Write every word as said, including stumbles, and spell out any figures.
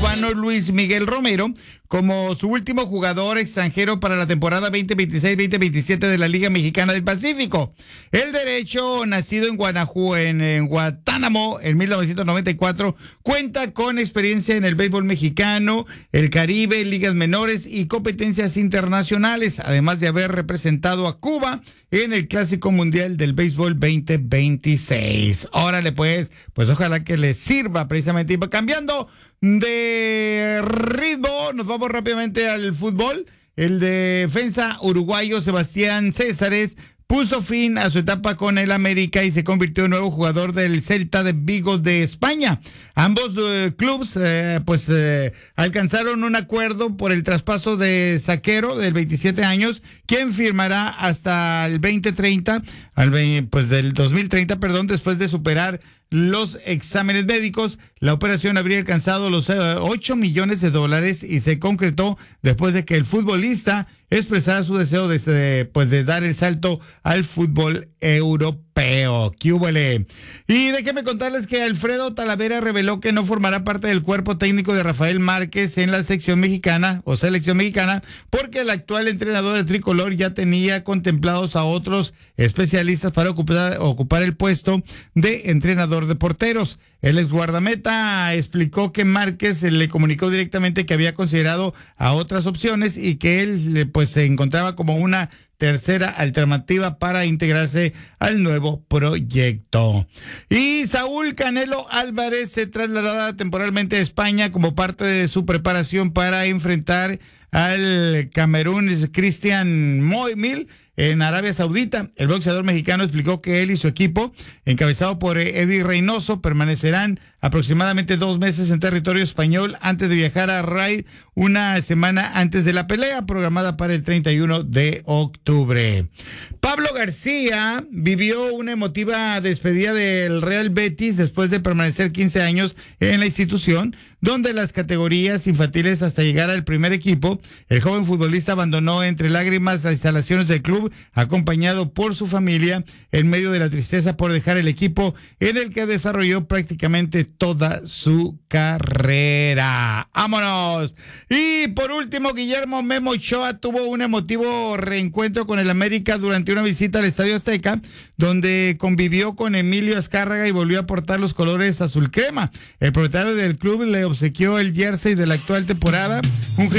cubano Luis Miguel Romero como su último jugador extranjero para la temporada veinte veintiséis veinte veintisiete de la Liga Mexicana del Pacífico. El derecho, nacido en Guanajuato, en, en Guantánamo en mil novecientos noventa y cuatro, cuenta con experiencia en el béisbol mexicano, el Caribe, ligas menores y competencias internacionales, además de haber representado a Cuba en el Clásico Mundial del Béisbol veinte veintiséis. Órale pues, pues ojalá que les sirva precisamente. Y cambiando de ritmo, nos vamos rápidamente al fútbol. El defensa uruguayo Sebastián Césares puso fin a su etapa con el América y se convirtió en nuevo jugador del Celta de Vigo de España. Ambos eh, clubes eh, pues eh, alcanzaron un acuerdo por el traspaso de Zaquero, del veintisiete años, quien firmará hasta el veinte treinta, al, pues del dos mil treinta, perdón, después de superar los exámenes médicos. La operación habría alcanzado los ocho millones de dólares y se concretó después de que el futbolista expresara su deseo de, de, pues de dar el salto al fútbol europeo. ¿Qué húbole? Y déjenme contarles que Alfredo Talavera reveló que no formará parte del cuerpo técnico de Rafael Márquez en la sección mexicana o selección mexicana, porque el actual entrenador del tricolor ya tenía contemplados a otros especialistas para ocupar, ocupar el puesto de entrenador de porteros. El ex guardameta explicó que Márquez le comunicó directamente que había considerado a otras opciones y que él pues se encontraba como una tercera alternativa para integrarse al nuevo proyecto. Y Saúl Canelo Álvarez se trasladará temporalmente a España como parte de su preparación para enfrentar al Camerún Christian Moimil en Arabia Saudita. El boxeador mexicano explicó que él y su equipo, encabezado por Eddie Reynoso, permanecerán aproximadamente dos meses en territorio español antes de viajar a Raid una semana antes de la pelea programada para el treinta y uno de octubre. Pablo García vivió una emotiva despedida del Real Betis después de permanecer quince años en la institución, donde las categorías infantiles hasta llegar al primer equipo. El joven futbolista abandonó entre lágrimas las instalaciones del club, acompañado por su familia, en medio de la tristeza por dejar el equipo en el que desarrolló prácticamente toda su carrera. ¡Vámonos! Y por último, Guillermo Memo Ochoa tuvo un emotivo reencuentro con el América durante una visita al Estadio Azteca, donde convivió con Emilio Azcárraga y volvió a portar los colores azul crema. El propietario del club le obsequió el jersey de la actual temporada, un